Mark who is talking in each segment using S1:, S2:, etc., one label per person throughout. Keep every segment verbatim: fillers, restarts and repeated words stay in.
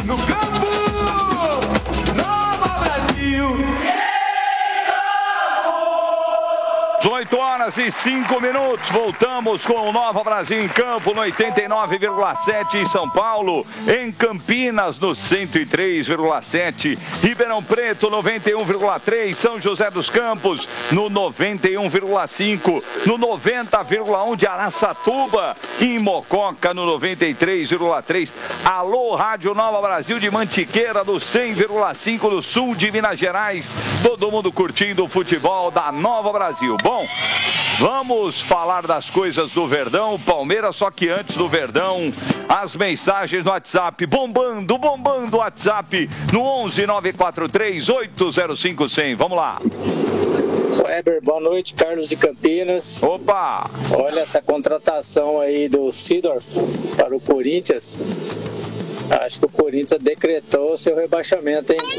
S1: no campo, Nova Brasil.
S2: dezoito horas e cinco minutos, voltamos com o Nova Brasil em campo no oitenta e nove vírgula sete em São Paulo, em Campinas no cento e três vírgula sete, Ribeirão Preto noventa e um vírgula três, São José dos Campos no noventa e um vírgula cinco, no noventa vírgula um de Araçatuba, em Mococa no noventa e três vírgula três. Alô, Rádio Nova Brasil de Mantiqueira no cem vírgula cinco no sul de Minas Gerais, todo mundo curtindo o futebol da Nova Brasil. Bom, vamos falar das coisas do Verdão, Palmeiras, só que antes do Verdão, as mensagens no WhatsApp, bombando, bombando o WhatsApp no onze nove quatro três oito zero cinco cem. Vamos lá.
S3: Weber, boa noite, Carlos de Campinas.
S2: Opa!
S3: Olha essa contratação aí do Seedorf para o Corinthians. Acho que o Corinthians decretou seu rebaixamento, hein?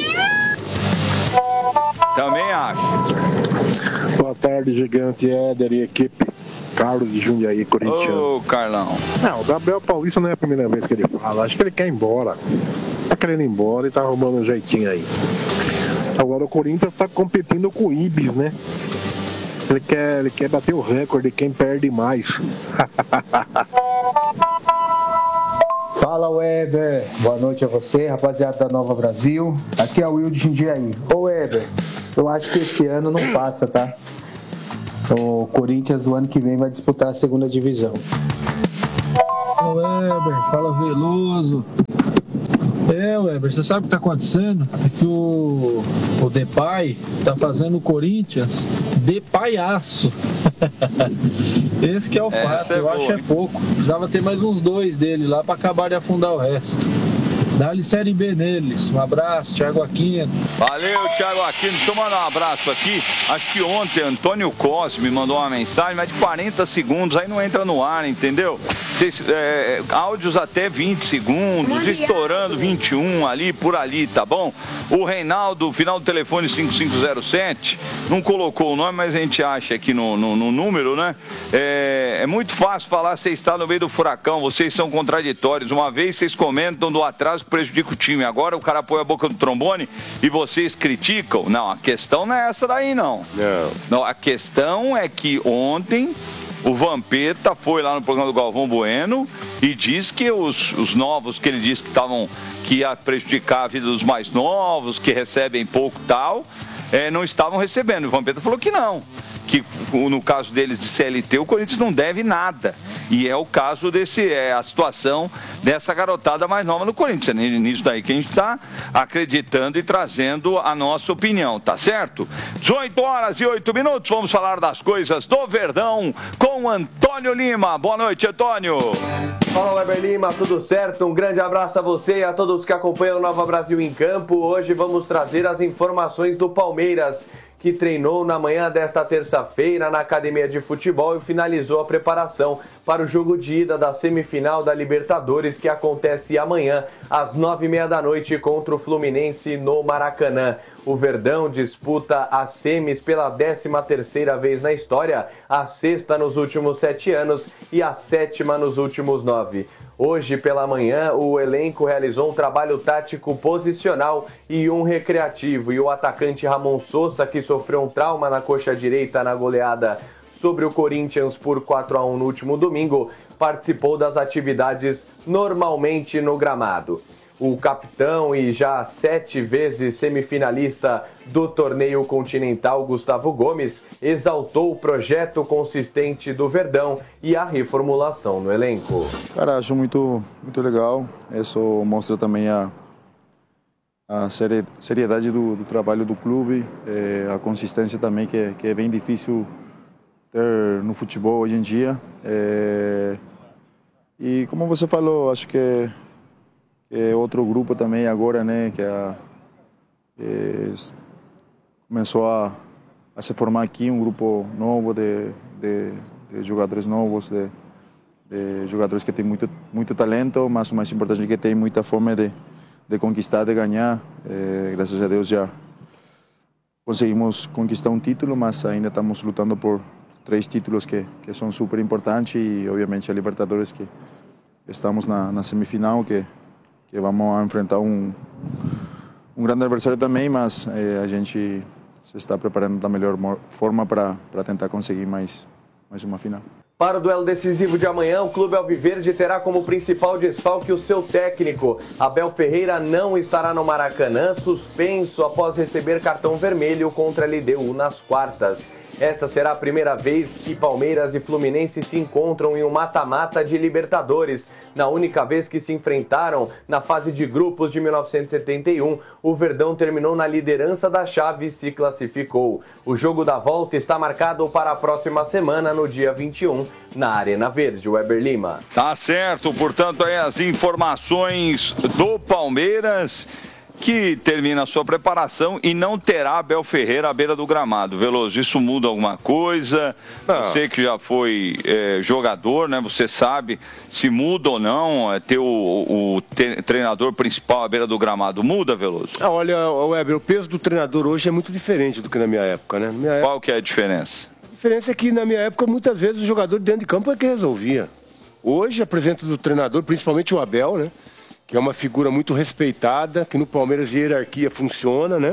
S2: Também acho.
S4: Boa tarde, Gigante, Éder e equipe. Carlos de Jundiaí, corintiano.
S2: Ô, Carlão.
S4: Não, o Gabriel Paulista não é a primeira vez que ele fala. Acho que ele quer ir embora. Tá querendo ir embora e tá arrumando um jeitinho aí. Agora o Corinthians tá competindo com o Ibis, né? Ele quer, ele quer bater o recorde de quem perde mais.
S5: Fala, Weber. Boa noite a você, rapaziada da Nova Brasil. Aqui é o Will de Jundiaí. Ô, Weber, eu acho que esse ano não passa, tá? O Corinthians, o ano que vem, vai disputar a segunda divisão.
S6: Ô, Weber, fala Veloso. É, Weber, você sabe o que tá acontecendo? É que o, o Depay tá fazendo o Corinthians de paiaço. Esse que é o
S2: É,
S6: fato,
S2: é
S6: eu
S2: boa,
S6: acho é
S2: hein?
S6: pouco. Precisava ter mais uns dois dele lá pra acabar de afundar o resto. Dá-lhe Série B neles. Um abraço, Thiago Aquino.
S2: Valeu, Thiago Aquino. Deixa eu mandar um abraço aqui. Acho que ontem Antônio Cosme me mandou uma mensagem, mas de quarenta segundos, aí não entra no ar, entendeu? Vocês, é, áudios até vinte segundos, estourando vinte e um ali, por ali, tá bom? O Reinaldo, final do telefone cinco cinco zero sete, não colocou o nome, mas a gente acha aqui no, no, no número, né? É, é muito fácil falar, você está no meio do furacão, vocês são contraditórios. Uma vez vocês comentam do atraso que prejudica o time, agora o cara põe a boca no trombone e vocês criticam. Não, a questão não é essa daí, não.
S4: Não.
S2: Não, a questão é que ontem o Vampeta foi lá no programa do Galvão Bueno e diz que os, os novos que ele disse que estavam, que ia prejudicar a vida dos mais novos, que recebem pouco e tal, é, não estavam recebendo. O Vampeta falou que não, que no caso deles de C L T, o Corinthians não deve nada. E é o caso desse, é a situação dessa garotada mais nova no Corinthians. É nisso daí que a gente está acreditando e trazendo a nossa opinião, tá certo? dezoito horas e oito minutos, vamos falar das coisas do Verdão com Antônio Lima. Boa noite, Antônio.
S7: Fala, Weber Lima, tudo certo? Um grande abraço a você e a todos que acompanham o Nova Brasil em Campo. Hoje vamos trazer as informações do Palmeiras, que treinou na manhã desta terça-feira na Academia de Futebol e finalizou a preparação para o jogo de ida da semifinal da Libertadores, que acontece amanhã às nove e meia da noite contra o Fluminense no Maracanã. O Verdão disputa as semis pela décima terceira vez na história, a sexta nos últimos sete anos e a sétima nos últimos nove. Hoje pela manhã, o elenco realizou um trabalho tático posicional e um recreativo. E o atacante Ramon Sousa, que sofreu um trauma na coxa direita na goleada sobre o Corinthians por quatro a um no último domingo, participou das atividades normalmente no gramado. O capitão e já sete vezes semifinalista do torneio continental, Gustavo Gomes, exaltou o projeto consistente do Verdão e a reformulação no elenco.
S8: Cara, acho muito, muito legal. Isso mostra também a, a seriedade do, do trabalho do clube, é, a consistência também, que é, que é bem difícil ter no futebol hoje em dia. É, e como você falou, acho que é, é outro grupo também agora, né, que a, é, começou a, a se formar aqui, um grupo novo de, de, de jogadores novos, de, de jogadores que têm muito, muito talento, mas o mais importante é que tem muita fome de, de conquistar, de ganhar. É, graças a Deus já conseguimos conquistar um título, mas ainda estamos lutando por três títulos que, que são super importantes e, obviamente, a Libertadores, que estamos na, na semifinal, que que vamos enfrentar um, um grande adversário também, mas eh, a gente se está preparando da melhor forma para tentar conseguir mais, mais uma final.
S7: Para o duelo decisivo de amanhã, o Clube Alviverde terá como principal desfalque o seu técnico. Abel Ferreira não estará no Maracanã, suspenso após receber cartão vermelho contra a L D U nas quartas. Esta será a primeira vez que Palmeiras e Fluminense se encontram em um mata-mata de Libertadores. Na única vez que se enfrentaram na fase de grupos de mil novecentos e setenta e um, o Verdão terminou na liderança da chave e se classificou. O jogo da volta está marcado para a próxima semana, no dia vinte e um, na Arena Verde. Weber Lima.
S2: Tá certo, portanto, aí as informações do Palmeiras, que termina a sua preparação e não terá Abel Ferreira à beira do gramado. Veloso, isso muda alguma coisa? Não. Você que já foi é, jogador, né? Você sabe se muda ou não é, ter o, o te, treinador principal à beira do gramado. Muda, Veloso?
S1: Ah, olha, Weber, o peso do treinador hoje é muito diferente do que na minha época, né? Na minha
S2: Qual
S1: época...
S2: que é a diferença?
S1: A diferença é que na minha época, muitas vezes, o jogador dentro de campo é que resolvia. Hoje, a presença do treinador, principalmente o Abel, né? Que é uma figura muito respeitada, que no Palmeiras a hierarquia funciona, né?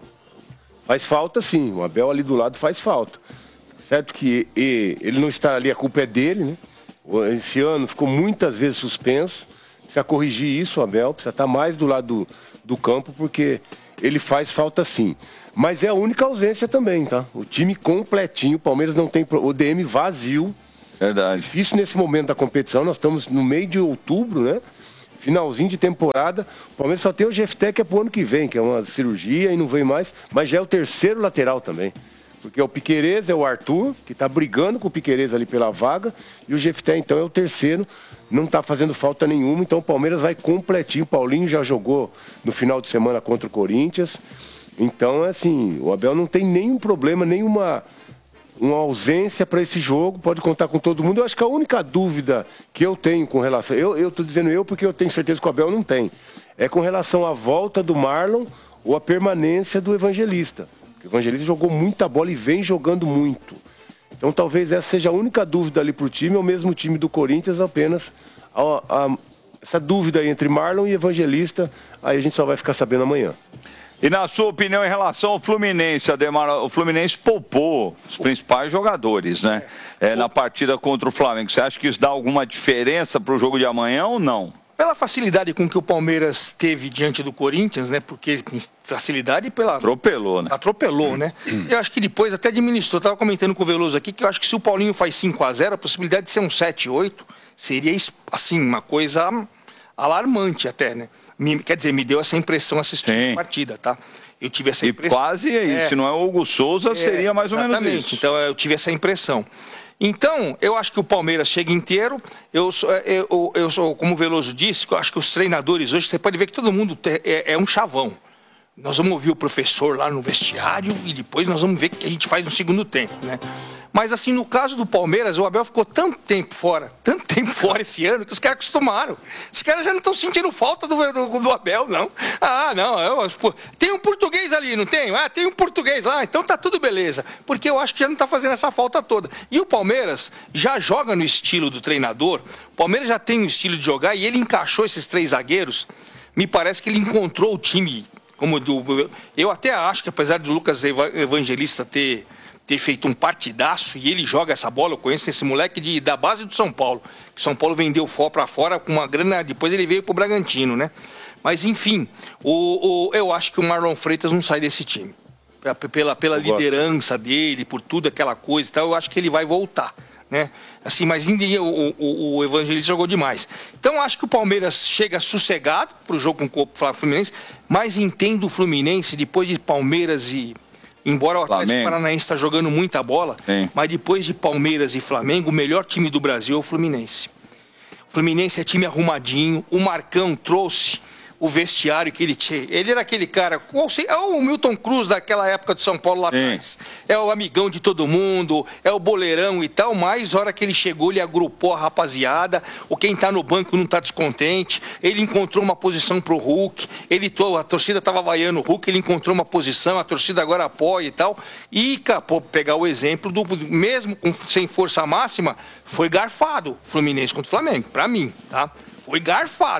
S1: Faz falta, sim. O Abel ali do lado faz falta. Certo que ele não está ali, a culpa é dele, né? Esse ano ficou muitas vezes suspenso. Precisa corrigir isso, o Abel. Precisa estar mais do lado do, do campo, porque ele faz falta, sim. Mas é a única ausência também, tá? O time completinho. O Palmeiras não tem... O D M vazio.
S2: Verdade.
S1: Difícil nesse momento da competição. Nós estamos no meio de outubro, né? Finalzinho de temporada, o Palmeiras só tem o Jefté, que é pro ano que vem, que é uma cirurgia e não vem mais, mas já é o terceiro lateral também. Porque é o Piquerez, é o Arthur, que tá brigando com o Piquerez ali pela vaga, e o Jefté, então, é o terceiro, não tá fazendo falta nenhuma, então o Palmeiras vai completinho. O Paulinho já jogou no final de semana contra o Corinthians, então, assim, o Abel não tem nenhum problema, nenhuma... uma ausência para esse jogo, pode contar com todo mundo. Eu acho que a única dúvida que eu tenho com relação... Eu estou dizendo eu porque eu tenho certeza que o Abel não tem. É com relação à volta do Marlon ou a permanência do Evangelista. O Evangelista jogou muita bola e vem jogando muito. Então talvez essa seja a única dúvida ali para o time, ou mesmo o time do Corinthians, apenas a, a, essa dúvida entre Marlon e Evangelista, aí a gente só vai ficar sabendo amanhã.
S2: E na sua opinião em relação ao Fluminense, Ademar, o Fluminense poupou os principais jogadores, né? É, na partida contra o Flamengo. Você acha que isso dá alguma diferença para o jogo de amanhã ou não?
S9: Pela facilidade com que o Palmeiras teve diante do Corinthians, né? Porque facilidade pela...
S2: Atropelou, né?
S9: Atropelou, né? Eu acho que depois até administrou. Eu estava comentando com o Veloso aqui que eu acho que se o Paulinho faz cinco a zero, a possibilidade de ser um sete a oito seria, assim, uma coisa alarmante até, né? Me, quer dizer, me deu essa impressão assistindo Sim. a partida, tá? Eu tive essa impressão.
S2: E quase é isso, é, se não é o Hugo Souza, é, seria mais ou menos isso.
S9: Então eu tive essa impressão. Então, eu acho que o Palmeiras chega inteiro. Eu, eu, eu, eu sou, como o Veloso disse, eu acho que os treinadores hoje, você pode ver que todo mundo é, é um chavão. Nós vamos ouvir o professor lá no vestiário e depois nós vamos ver o que a gente faz no segundo tempo, né? Mas assim, no caso do Palmeiras, o Abel ficou tanto tempo fora, tanto tempo fora esse ano, que os caras acostumaram. Os caras já não estão sentindo falta do, do, do Abel, não. Ah, não, eu, pô, tem um português ali, não tem? Ah, tem um português lá, então tá tudo beleza. Porque eu acho que já não tá fazendo essa falta toda. E o Palmeiras já joga no estilo do treinador, o Palmeiras já tem um estilo de jogar e ele encaixou esses três zagueiros. Me parece que ele encontrou o time... Como do, eu até acho que apesar do Lucas Evangelista ter, ter feito um partidaço e ele joga essa bola, eu conheço esse moleque de, da base do São Paulo, que São Paulo vendeu fora para fora com uma grana, depois ele veio para o Bragantino, né? Mas enfim, o, o, eu acho que o Marlon Freitas não sai desse time. Pela, pela liderança dele, por tudo aquela coisa e tal, eu acho que ele vai voltar. Né? Assim, mas o, o, o Evangelista jogou demais. Então acho que o Palmeiras chega sossegado para o jogo com o Fluminense, mas entendo o Fluminense depois de Palmeiras e... Embora o Atlético Flamengo. Paranaense está jogando muita bola, Sim. mas depois de Palmeiras e Flamengo, o melhor time do Brasil é o Fluminense. O Fluminense é time arrumadinho, o Marcão trouxe o vestiário que ele tinha. Ele era aquele cara, é o Milton Cruz daquela época de São Paulo lá atrás. É o amigão de todo mundo, é o boleirão e tal, mas a hora que ele chegou, ele agrupou a rapaziada, o quem tá no banco não tá descontente, ele encontrou uma posição pro Hulk, ele, a torcida tava vaiando o Hulk, ele encontrou uma posição, a torcida agora apoia e tal, e, pô, pegar o exemplo do, mesmo com, sem força máxima, foi garfado o Fluminense contra o Flamengo, pra mim, tá? Foi garfado.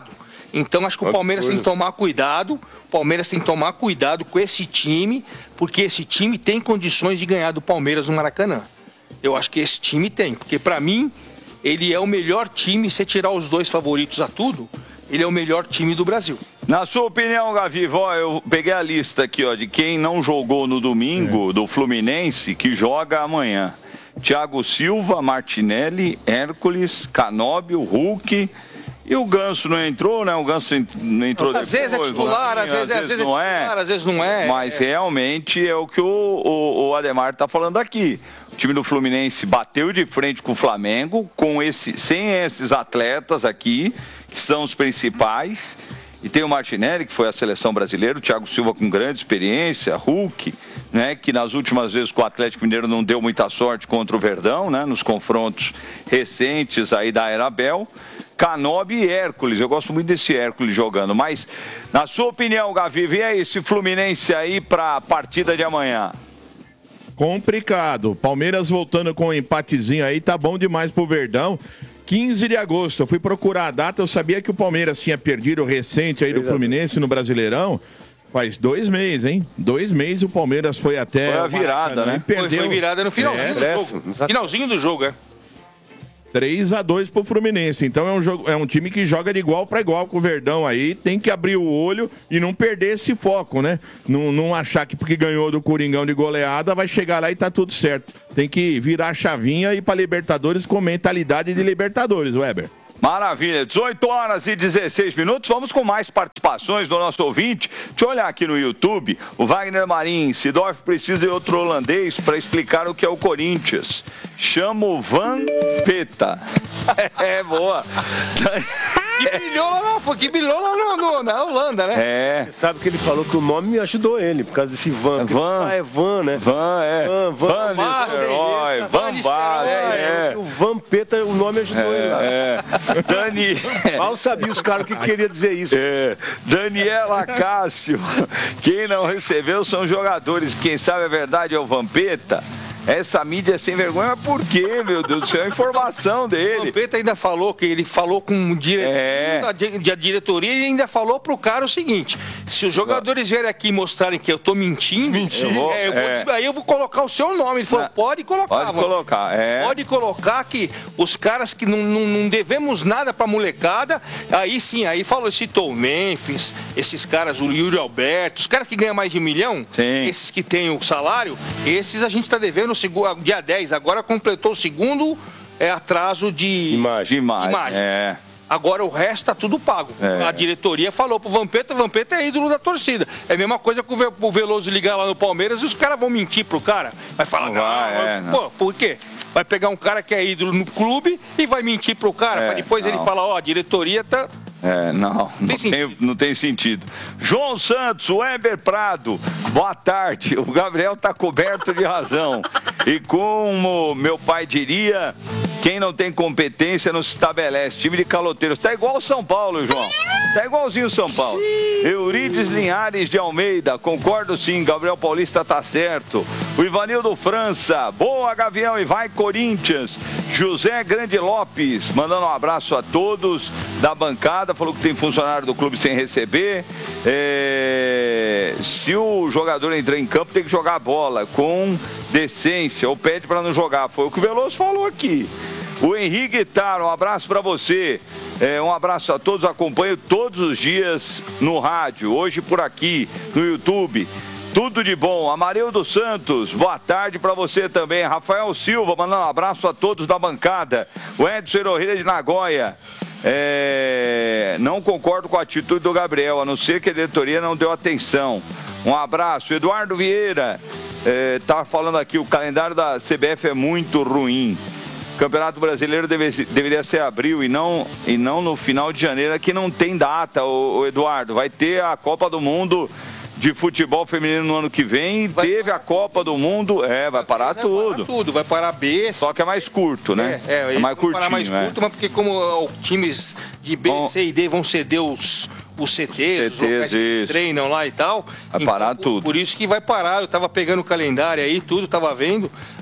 S9: Então acho que o Palmeiras tem que tomar cuidado, o Palmeiras tem que tomar cuidado com esse time, porque esse time tem condições de ganhar do Palmeiras no Maracanã. Eu acho que esse time tem, porque para mim ele é o melhor time, se tirar os dois favoritos a tudo, ele é o melhor time do Brasil.
S2: Na sua opinião, Gavi, ó, eu peguei a lista aqui ó, de quem não jogou no domingo, é. do Fluminense, que joga amanhã. Thiago Silva, Martinelli, Hércules, Canóbio, Hulk... E o Ganso não entrou, né? O Ganso não entrou
S9: depois. Às vezes é titular, às vezes, às vezes é titular, às vezes não é.
S2: Mas realmente é o que o, o, o Ademar está falando aqui. O time do Fluminense bateu de frente com o Flamengo, com esse, sem esses atletas aqui, que são os principais. E tem o Martinelli, que foi a seleção brasileira, o Thiago Silva com grande experiência, Hulk, né, que nas últimas vezes com o Atlético Mineiro não deu muita sorte contra o Verdão, né, nos confrontos recentes aí da Era Abel. Canóbio e Hércules, eu gosto muito desse Hércules jogando, mas na sua opinião, Gavi, vê esse Fluminense aí para a partida de amanhã.
S10: Complicado, Palmeiras voltando com um empatezinho aí, tá bom demais pro Verdão. quinze de agosto, eu fui procurar a data, eu sabia que o Palmeiras tinha perdido o recente aí do Fluminense no Brasileirão. Faz dois meses, hein? Dois meses o Palmeiras foi até...
S2: Foi a virada, né?
S9: Perdeu. Foi, foi virada no finalzinho é, do jogo. Finalzinho do jogo, é.
S10: três a dois pro Fluminense. Então é um, jogo, é um time que joga de igual para igual com o Verdão aí. Tem que abrir o olho e não perder esse foco, né? Não, não achar que porque ganhou do Coringão de goleada vai chegar lá e tá tudo certo. Tem que virar a chavinha e ir pra Libertadores com mentalidade de Libertadores, Weber.
S2: Maravilha, dezoito horas e dezesseis minutos, vamos com mais participações do nosso ouvinte. Deixa eu olhar aqui no YouTube, o Wagner Marim, Sidorf precisa de outro holandês para explicar o que é o Corinthians. Chamo Vampeta. É, boa.
S9: Que brilhou lá, foi que brilhou lá no, no, na Holanda, né?
S1: É. Você sabe que ele falou que o nome me ajudou ele, por causa desse Van.
S2: Van.
S1: Ah, é Van, né?
S2: Van, é.
S1: Van, Van.
S2: Van Nistelrooy, Van Basten,
S1: é, é. O Vampeta, o nome ajudou
S2: é,
S1: ele lá.
S2: É. Dani...
S1: Mal sabia os caras que queriam dizer isso.
S2: É. Daniela Cássio, quem não recebeu são jogadores, quem sabe a verdade é o Vampeta. Essa mídia é sem vergonha, mas por quê, meu Deus do céu? A informação dele.
S9: O Vampeta ainda falou que ele falou com o diretor
S2: é.
S9: da, da diretoria e ainda falou pro cara o seguinte: se os jogadores vierem aqui mostrarem que eu tô mentindo,
S2: Mentir. eu vou,
S9: é, eu vou,
S2: é.
S9: aí eu vou colocar o seu nome. Ele falou, pode colocar.
S2: Pode
S9: mano.
S2: colocar, é.
S9: Pode colocar que os caras que não, não, não devemos nada pra molecada, aí sim, aí falou, citou o Memphis, esses caras, o Yuri Alberto, os caras que ganham mais de um milhão,
S2: sim.
S9: esses que têm o salário, esses a gente tá devendo dia dez, agora completou o segundo é, atraso de
S2: imagem. imagem.
S9: imagem.
S2: É.
S9: Agora o resto tá tudo pago.
S2: É.
S9: A diretoria falou pro Vampeta, o Vampeta é ídolo da torcida. É a mesma coisa que o Veloso ligar lá no Palmeiras e os caras vão mentir pro cara. Vai falar, não,
S2: vai,
S9: não,
S2: é,
S9: pô, por quê? Vai pegar um cara que é ídolo no clube e vai mentir pro cara,
S2: é,
S9: pra depois
S2: não.
S9: ele falar, ó, oh, a diretoria tá...
S2: É, não, não
S9: tem
S2: tem, não tem sentido. João Santos, Weber Prado, boa tarde. O Gabriel tá coberto de razão. E como meu pai diria, quem não tem competência não se estabelece. Time de caloteiros. Tá igual o São Paulo, João. Tá igualzinho o São Paulo. Eurides Linhares de Almeida, concordo sim, Gabriel Paulista tá certo. O Ivanildo França, boa Gavião e vai Corinthians. José Grande Lopes, mandando um abraço a todos da bancada, falou que tem funcionário do clube sem receber. É... Se o jogador entrar em campo, tem que jogar a bola com decência, ou pede para não jogar. Foi o que o Veloso falou aqui. O Henrique Guitar, um abraço para você. É, um abraço a todos, acompanho todos os dias no rádio, hoje por aqui, no YouTube. Tudo de bom. Amarildo Santos, boa tarde para você também. Rafael Silva, mandando um abraço a todos da bancada. O Edson Herohira de Nagoya. É... Não concordo com a atitude do Gabriel, a não ser que a diretoria não deu atenção. Um abraço. Eduardo Vieira, é, tá falando aqui, o calendário da C B F é muito ruim. O Campeonato Brasileiro deve, deveria ser abril e não, e não no final de janeiro, aqui não tem data, o, o Eduardo. Vai ter a Copa do Mundo de futebol feminino no ano que vem, vai, teve a Copa do Mundo, é, vai parar vai tudo.
S9: Parar tudo, vai parar B.
S2: Só que é mais curto, né?
S9: É, é,
S2: é mais curtinho,
S9: parar mais curto,
S2: é.
S9: Mas porque como ó, times de B, Bom, C e D vão ceder os, os C Ts, os locais que eles treinam lá e tal.
S2: Vai
S9: então,
S2: parar
S9: por,
S2: tudo.
S9: Por isso que vai parar, eu tava pegando o calendário aí, tudo, tava vendo.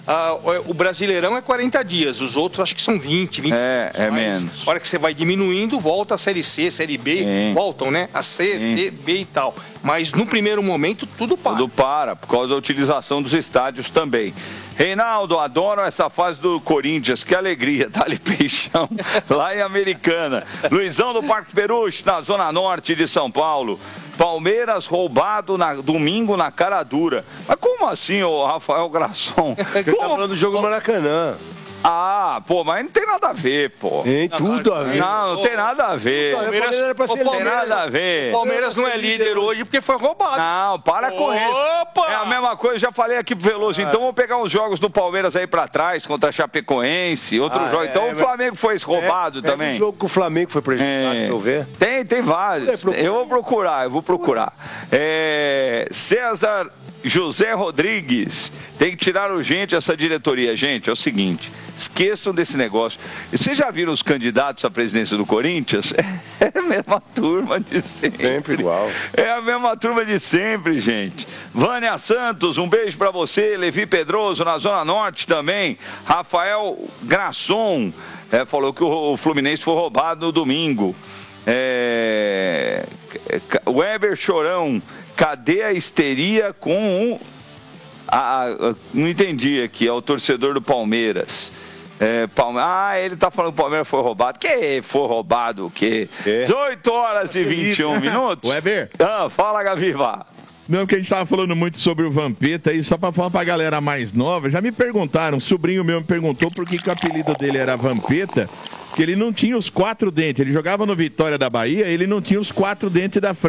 S9: Ah, o Brasileirão é quarenta dias, os outros acho que são vinte, vinte.
S2: É, é
S9: mais.
S2: menos.
S9: A hora que você vai diminuindo, volta a Série C, Série B,
S2: Sim.
S9: voltam, né? A C,
S2: Sim.
S9: C, B e tal. Mas no primeiro momento, tudo para.
S2: Tudo para, por causa da utilização dos estádios também. Reinaldo, adoro essa fase do Corinthians, que alegria, dá-lhe peixão lá em Americana. Luizão do Parque Peruche, na Zona Norte de São Paulo. Palmeiras roubado na, domingo na cara dura. Mas como assim, ô Rafael Grasson?
S1: Ele tá falando do jogo do Maracanã.
S2: Ah, pô, mas não tem nada a ver, pô.
S1: Tem tudo a ver.
S2: Não, não tem nada a ver.
S1: O Palmeiras era pra ser
S2: Não tem nada a ver.
S9: O Palmeiras não é líder hoje porque foi roubado.
S2: Não, para com isso.
S9: Opa!
S2: É a mesma coisa, já falei aqui pro Veloso. Então vamos pegar os jogos do Palmeiras aí pra trás, contra a Chapecoense, outro
S1: Ah,
S2: jogo.
S1: é,
S2: então
S1: é,
S2: o Flamengo foi roubado
S1: é,
S2: também.
S1: É um jogo que o Flamengo foi prejudicado,
S2: É.
S1: pra eu ver.
S2: Tem, tem vários. Eu vou procurar, eu vou procurar. É, César José Rodrigues, tem que tirar urgente essa diretoria. Gente, é o seguinte, esqueçam desse negócio. Vocês já viram os candidatos à presidência do Corinthians? É a mesma turma de sempre.
S1: Sempre igual.
S2: É a mesma turma de sempre, gente. Vânia Santos, um beijo pra você. Levi Pedroso, na Zona Norte também. Rafael Grasson, é, falou que o, o Fluminense foi roubado no domingo. É, Weber Chorão, cadê a histeria com o... Ah, não entendi aqui, é o torcedor do Palmeiras. É, Palme... Ah, ele tá falando que o Palmeiras foi roubado. Que foi roubado o quê?
S1: É.
S2: dezoito horas e vinte e um minutos.
S10: Weber.
S2: Ah, fala, Gaviva.
S10: Não, porque a gente tava falando muito sobre o Vampeta aí, só pra falar pra galera mais nova, já me perguntaram, um sobrinho meu me perguntou por que, que o apelido dele era Vampeta, que ele não tinha os quatro dentes, ele jogava no Vitória da Bahia, ele não tinha os quatro dentes da frente.